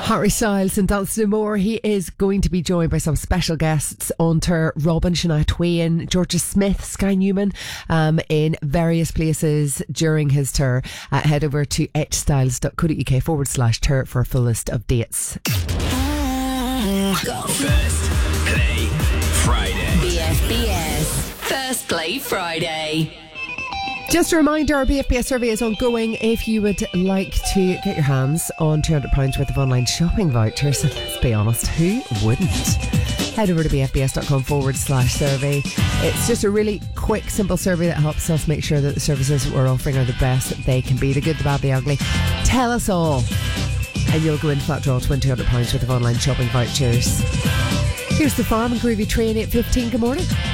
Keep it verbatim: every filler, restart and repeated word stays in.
Harry Styles and Dance No More. He is going to be joined by some special guests on tour. Robin, Shania Twain, Georgia Smith, Sky Newman, um, in various places during his tour. Uh, head over to hstyles.co.uk forward slash tour for a full list of dates. Go. First Play Friday. B F B S First Play Friday. Just a reminder, our B F B S survey is ongoing. If you would like to get your hands on two hundred pounds worth of online shopping vouchers, and let's be honest, who wouldn't? Head over to bfbs.com forward slash survey. It's just a really quick, simple survey that helps us make sure that the services that we're offering are the best that they can be. The good, the bad, the ugly. Tell us all, and you'll go in flat draw to win two hundred pounds worth of online shopping vouchers. Here's The Farm and Groovy Train, eight fifteen. Good morning.